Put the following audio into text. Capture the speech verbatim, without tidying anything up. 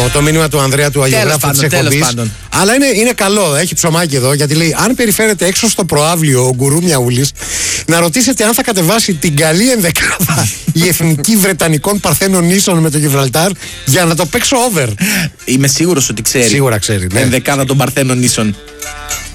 το, το μήνυμα του Ανδρέα του Αγιογράφου της εκπομπής. Αλλά είναι, είναι καλό, έχει ψωμάκι εδώ, γιατί λέει: αν περιφέρετε έξω στο προαύλιο ο Γκουρού Μιαούλης, να ρωτήσετε αν θα κατεβάσει την καλή ενδεκάδα η εθνική Βρετανικών Παρθένων νήσων με το Γιβραλτάρ για να το παίξω over. Είμαι σίγουρος ότι ξέρει. Σίγουρα ξέρει. Ναι. Ενδεκάδα των Παρθένων νήσων.